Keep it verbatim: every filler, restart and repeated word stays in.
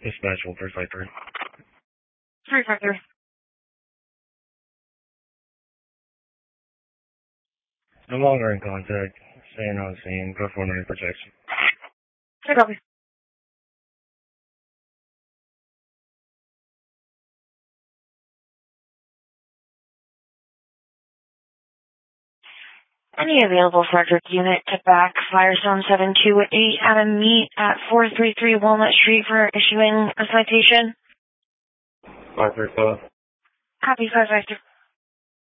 Dispatch will three five three. three five three. No longer in contact. Staying on scene. Performing protection. Okay, copy. Any available Frederick unit to back Firestone seven two eight at a meet at four three three Walnut Street for issuing a citation? five three five. Copy, five five three.